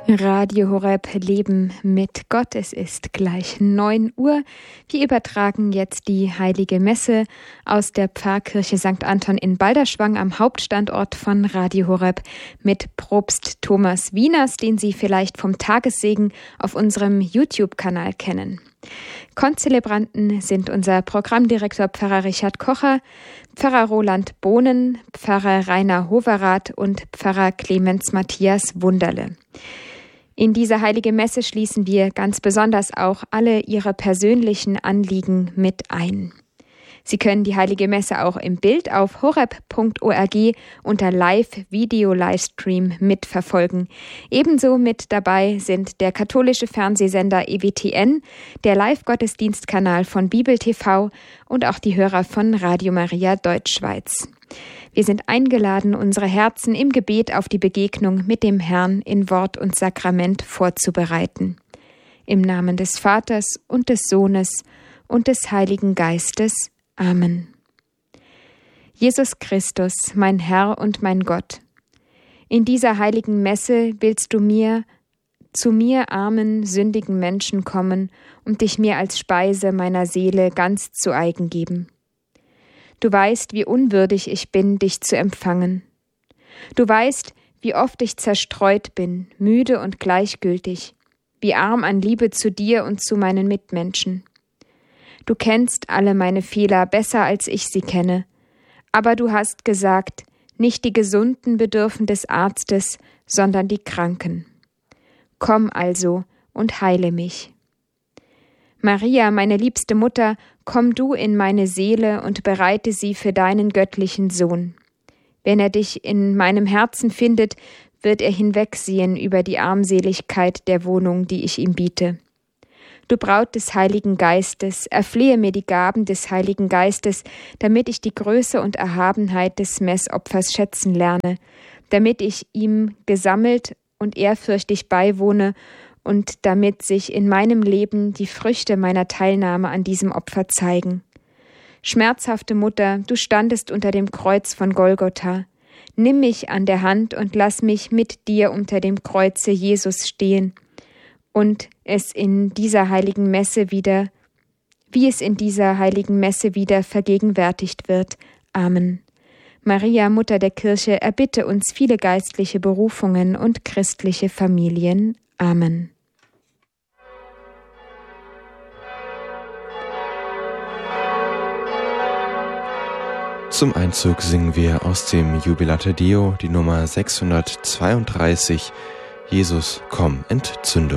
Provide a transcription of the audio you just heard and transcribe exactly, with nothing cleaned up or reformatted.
Radio Horeb Leben mit Gott. Es ist gleich neun Uhr. Wir übertragen jetzt die Heilige Messe aus der Pfarrkirche Sankt Anton in Balderschwang am Hauptstandort von Radio Horeb mit Propst Thomas Wieners, den Sie vielleicht vom Tagessegen auf unserem YouTube-Kanal kennen. Konzelebranten sind unser Programmdirektor Pfarrer Richard Kocher, Pfarrer Roland Bohnen, Pfarrer Rainer Hoverath und Pfarrer Clemens Matthias Wunderle. In diese heilige Messe schließen wir ganz besonders auch alle Ihre persönlichen Anliegen mit ein. Sie können die heilige Messe auch im Bild auf horeb punkt org unter Live-Video-Livestream mitverfolgen. Ebenso mit dabei sind der katholische Fernsehsender E W T N, der Live-Gottesdienstkanal von Bibel T V und auch die Hörer von Radio Maria Deutschschweiz. Wir sind eingeladen, unsere Herzen im Gebet auf die Begegnung mit dem Herrn in Wort und Sakrament vorzubereiten. Im Namen des Vaters und des Sohnes und des Heiligen Geistes. Amen. Jesus Christus, mein Herr und mein Gott, in dieser heiligen Messe willst du mir, zu mir armen, sündigen Menschen kommen und dich mir als Speise meiner Seele ganz zu eigen geben. Du weißt, wie unwürdig ich bin, dich zu empfangen. Du weißt, wie oft ich zerstreut bin, müde und gleichgültig, wie arm an Liebe zu dir und zu meinen Mitmenschen. Du kennst alle meine Fehler besser, als ich sie kenne, aber du hast gesagt, nicht die Gesunden bedürfen des Arztes, sondern die Kranken. Komm also und heile mich. Maria, meine liebste Mutter, komm du in meine Seele und bereite sie für deinen göttlichen Sohn. Wenn er dich in meinem Herzen findet, wird er hinwegsehen über die Armseligkeit der Wohnung, die ich ihm biete. Du Braut des Heiligen Geistes, erflehe mir die Gaben des Heiligen Geistes, damit ich die Größe und Erhabenheit des Messopfers schätzen lerne, damit ich ihm gesammelt und ehrfürchtig beiwohne und damit sich in meinem Leben die Früchte meiner Teilnahme an diesem Opfer zeigen. Schmerzhafte Mutter, du standest unter dem Kreuz von Golgotha. Nimm mich an der Hand und lass mich mit dir unter dem Kreuze Jesus stehen und es in dieser heiligen Messe wieder, wie es in dieser heiligen Messe wieder vergegenwärtigt wird. Amen. Maria, Mutter der Kirche, erbitte uns viele geistliche Berufungen und christliche Familien. Amen. Zum Einzug singen wir aus dem Jubilate Deo die Nummer sechshundertzweiunddreißig, Jesus, komm, entzünde